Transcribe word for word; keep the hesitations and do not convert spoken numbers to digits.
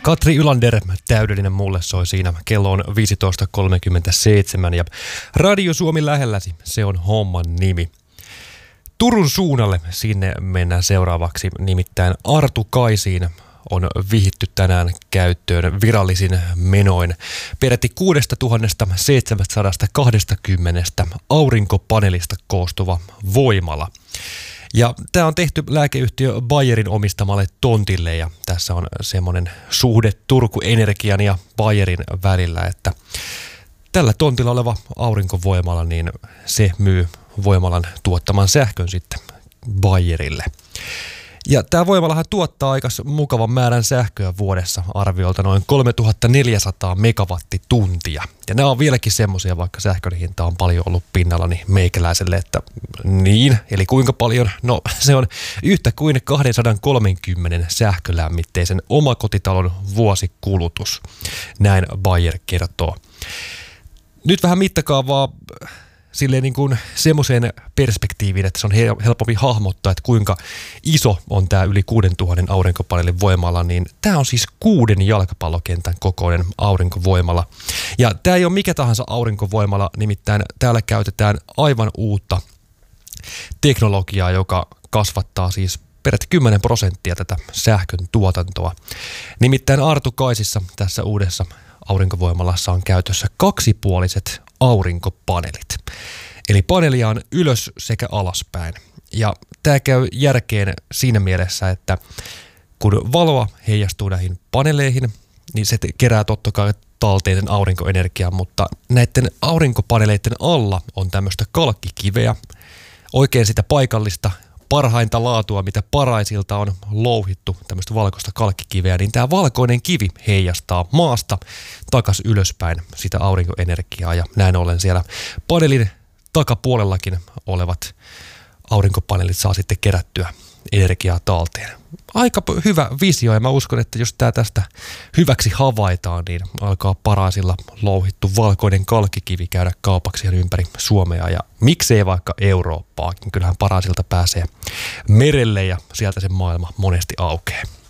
Katri Ylander, täydellinen mulle soi siinä. Kello on viisitoista kolmekymmentäseitsemän ja Radio Suomi lähelläsi, se on homman nimi. Turun suunnalle sinne mennään seuraavaksi, nimittäin Arto Kaisiin on vihitty tänään käyttöön virallisin menoin peräti kuusituhatta seitsemänsataakaksikymmentä aurinkopaneelista koostuva voimala. Ja tämä on tehty lääkeyhtiö Bayerin omistamalle tontille ja tässä on semmoinen suhde Turku Energian ja Bayerin välillä, että tällä tontilla oleva aurinkovoimala, niin se myy voimalan tuottaman sähkön sitten Bayerille. Ja tämä voimalahan tuottaa aika mukavan määrän sähköä vuodessa, arviolta noin kolmetuhattaneljäsataa megawattituntia. Ja nämä on vieläkin semmoisia, vaikka sähkön hinta on paljon ollut pinnalla, niin meikäläiselle, että niin, eli kuinka paljon? No se on yhtä kuin kaksisataakolmekymmentä sähkölämmitteisen omakotitalon vuosikulutus. Näin Bayer kertoo. Nyt vähän mittakaavaa silleen niin kuin semmoiseen perspektiiviin, että se on helpompi hahmottaa, että kuinka iso on tämä yli kuudentuhannen aurinkopaneelin voimala, niin tämä on siis kuuden jalkapallokentän kokoinen aurinkovoimala. Ja tämä ei ole mikä tahansa aurinkovoimala, nimittäin täällä käytetään aivan uutta teknologiaa, joka kasvattaa siis peräti kymmenen prosenttia tätä sähkön tuotantoa. Nimittäin Arto Kaisissa tässä uudessa aurinkovoimalassa on käytössä kaksipuoliset aurinkopaneelit. Eli paneelia on ylös sekä alaspäin. Ja tämä käy järkeen siinä mielessä, että kun valoa heijastuu näihin paneeleihin, niin se kerää totta kai talteen sen aurinkoenergiaa, mutta näiden aurinkopaneeleiden alla on tämmöistä kalkkikiveä, oikein sitä paikallista parhainta laatua, mitä paraisilta on louhittu, tämmöistä valkoista kalkkikiveä, niin tämä valkoinen kivi heijastaa maasta takas ylöspäin sitä aurinkoenergiaa ja näin ollen siellä paneelin takapuolellakin olevat aurinkopaneelit saa sitten kerättyä energiaa talteen. Aika hyvä visio ja mä uskon, että jos tämä tästä hyväksi havaitaan, niin alkaa paraisilla louhittu valkoinen kalkkikivi käydä kaupaksi ympäri Suomea ja miksei vaikka Eurooppaakin. Kyllähän paraisilta pääsee merelle ja sieltä se maailma monesti aukeaa.